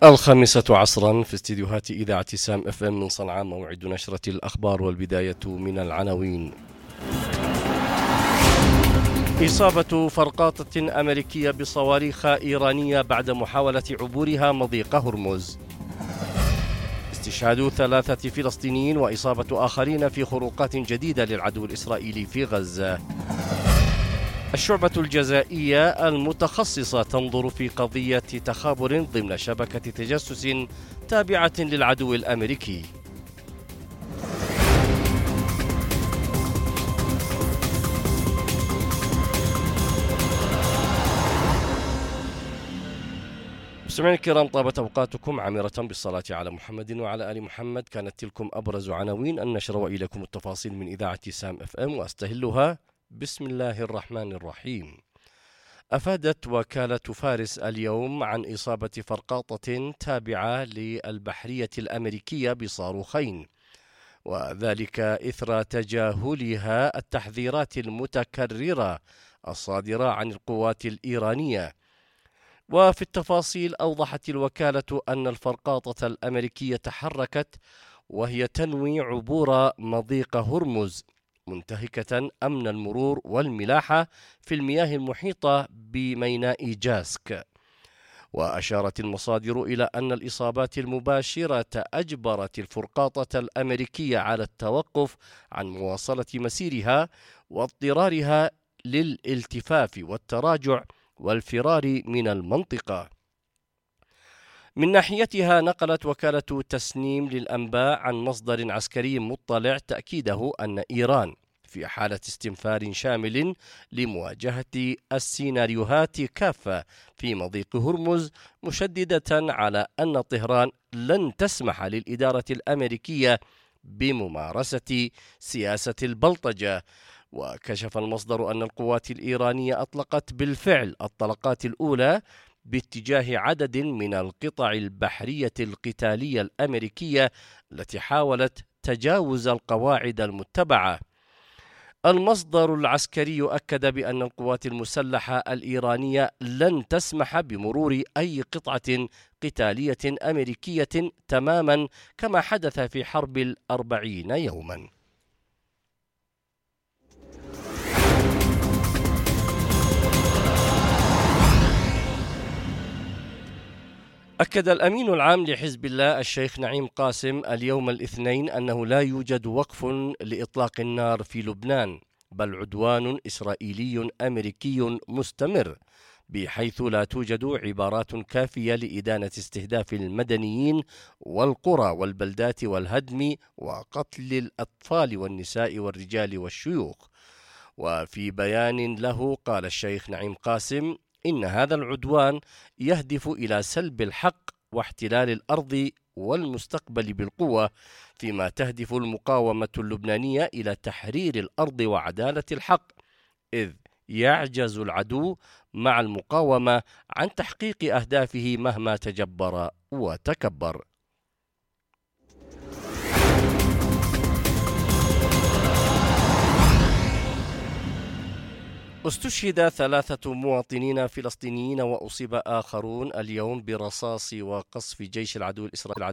الخامسة عصرا في استديوهات إذاعة سام FM من صنعاء، موعد نشرة الأخبار، والبداية من العناوين. إصابة فرقاطة أمريكية بصواريخ إيرانية بعد محاولة عبورها مضيق هرمز. استشهاد 3 فلسطينيين وإصابة آخرين في خروقات جديدة للعدو الإسرائيلي في غزة. الشعبة الجزائية المتخصصة تنظر في قضية تخابر ضمن شبكة تجسس تابعة للعدو الأمريكي. مستمعينا الكرام، طابت أوقاتكم عامرة بالصلاة على محمد وعلى آل محمد. كانت تلكم أبرز عناوين النشر، وإليكم التفاصيل من إذاعة سام FM، وأستهلها بسم الله الرحمن الرحيم. أفادت وكالة فارس اليوم عن إصابة فرقاطة تابعة للبحرية الأمريكية بصاروخين، وذلك إثر تجاهلها التحذيرات المتكررة الصادرة عن القوات الإيرانية. وفي التفاصيل أوضحت الوكالة أن الفرقاطة الأمريكية تحركت وهي تنوي عبور مضيق هرمز، منتهكة أمن المرور والملاحة في المياه المحيطة بميناء جاسك. وأشارت المصادر إلى أن الإصابات المباشرة أجبرت الفرقاطة الأمريكية على التوقف عن مواصلة مسيرها واضطرارها للالتفاف والتراجع والفرار من المنطقة. من ناحيتها، نقلت وكالة تسنيم للأنباء عن مصدر عسكري مطلع تأكيده أن إيران في حالة استنفار شامل لمواجهة السيناريوهات كافة في مضيق هرمز، مشددة على أن طهران لن تسمح للإدارة الأمريكية بممارسة سياسة البلطجة. وكشف المصدر أن القوات الإيرانية أطلقت بالفعل الطلقات الأولى باتجاه عدد من القطع البحرية القتالية الأمريكية التي حاولت تجاوز القواعد المتبعة. المصدر العسكري أكد بأن القوات المسلحة الإيرانية لن تسمح بمرور أي قطعة قتالية أمريكية تماما كما حدث في حرب 40 يوما. أكد الأمين العام لحزب الله الشيخ نعيم قاسم اليوم الاثنين أنه لا يوجد وقف لإطلاق النار في لبنان، بل عدوان إسرائيلي أمريكي مستمر، بحيث لا توجد عبارات كافية لإدانة استهداف المدنيين والقرى والبلدات والهدم وقتل الأطفال والنساء والرجال والشيوخ. وفي بيان له قال الشيخ نعيم قاسم إن هذا العدوان يهدف إلى سلب الحق واحتلال الأرض والمستقبل بالقوة، فيما تهدف المقاومة اللبنانية إلى تحرير الأرض وعدالة الحق، إذ يعجز العدو مع المقاومة عن تحقيق أهدافه مهما تجبر وتكبر. استشهد 3 مواطنين فلسطينيين وأصيب آخرون اليوم برصاص وقصف جيش العدو الإسرائيلي